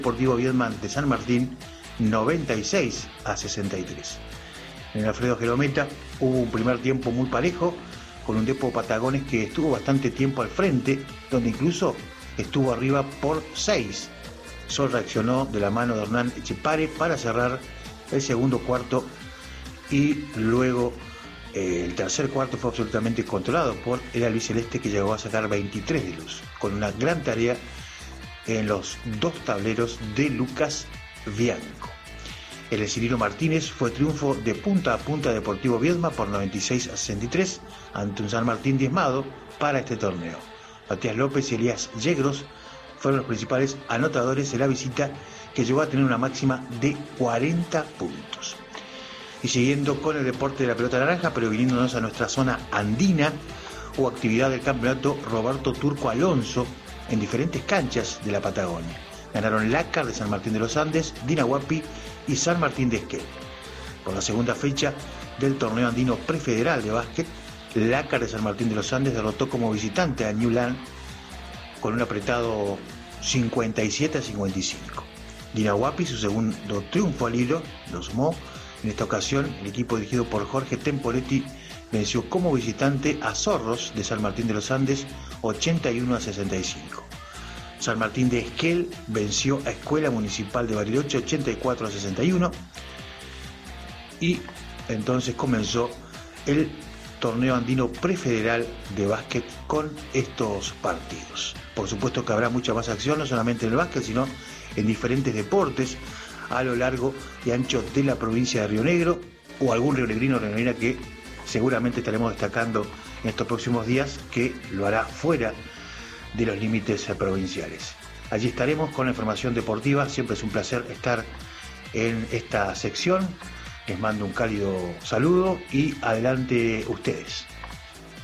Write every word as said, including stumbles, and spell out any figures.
Deportivo Viedma ante San Martín noventa y seis a sesenta y tres. En el Alfredo Gerometa hubo un primer tiempo muy parejo, con un Depo Patagones que estuvo bastante tiempo al frente, donde incluso estuvo arriba por seis. Sol reaccionó de la mano de Hernán Echepare para cerrar el segundo cuarto y luego eh, el tercer cuarto fue absolutamente controlado por el albiceleste, que llegó a sacar veintitrés de luz, con una gran tarea en los dos tableros de Lucas Bianco. El de Cirilo Martínez fue triunfo de punta a punta de Deportivo Viedma por noventa y seis a sesenta y tres ante un San Martín diezmado para este torneo. Matías López y Elías Yegros fueron los principales anotadores de la visita, que llegó a tener una máxima de cuarenta puntos. Y siguiendo con el deporte de la pelota naranja, pero viniéndonos a nuestra zona andina, hubo actividad del campeonato Roberto Turco Alonso en diferentes canchas de la Patagonia. Ganaron Lácar de San Martín de los Andes, Dinahuapi y San Martín de Esquel. Por la segunda fecha del torneo andino prefederal de básquet, Lácar de San Martín de los Andes derrotó como visitante a Newland con un apretado cincuenta y siete a cincuenta y cinco. Dinahuapi, su segundo triunfo al hilo, lo sumó. En esta ocasión, el equipo dirigido por Jorge Temporetti venció como visitante a Zorros de San Martín de los Andes ochenta y uno a sesenta y cinco. San Martín de Esquel venció a Escuela Municipal de Bariloche ochenta y cuatro a sesenta y uno, y entonces comenzó el torneo andino prefederal de básquet con estos partidos. Por supuesto que habrá mucha más acción, no solamente en el básquet, sino en diferentes deportes a lo largo y ancho de la provincia de Río Negro, o algún rionegrino o rionegrina que seguramente estaremos destacando en estos próximos días, que lo hará fuera de los límites provinciales. Allí estaremos con la información deportiva. Siempre es un placer estar en esta sección. Les mando un cálido saludo y adelante ustedes.